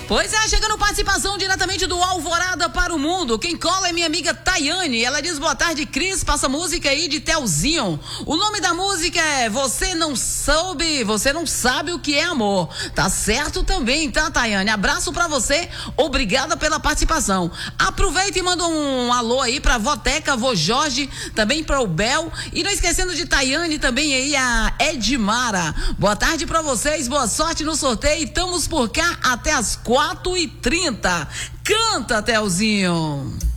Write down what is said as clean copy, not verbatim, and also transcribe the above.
Pois é, chegando participação diretamente do Alvorada para o Mundo. Quem cola é minha amiga Tayane. Ela diz: boa tarde, Cris. Passa música aí de Telzinho. O nome da música é Você Não Sabe o que é Amor. Tá certo também, tá, Tayane? Abraço pra você. Obrigada pela participação. Aproveita e manda um alô aí pra Voteca, Vô Jorge, também pra o Bel. E não esquecendo de Tayane também aí, a Edmara. Boa tarde pra vocês. Boa sorte no sorteio. Estamos por cá até as 4h30. Canta, Telzinho.